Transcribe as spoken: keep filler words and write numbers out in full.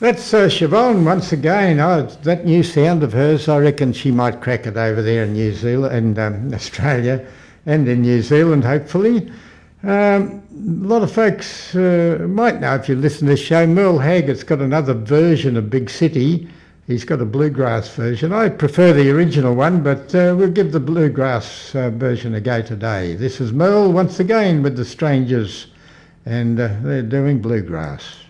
That's uh, Siobhan once again. Oh, that new sound of hers, I reckon she might crack it over there in New Zealand and um, Australia and in New Zealand, hopefully. Um, a lot of folks uh, might know if you listen to this show, Merle Haggart's got another version of Big City. He's got a bluegrass version. I prefer the original one, but uh, we'll give the bluegrass uh, version a go today. This is Merle once again with the Strangers, and uh, they're doing bluegrass.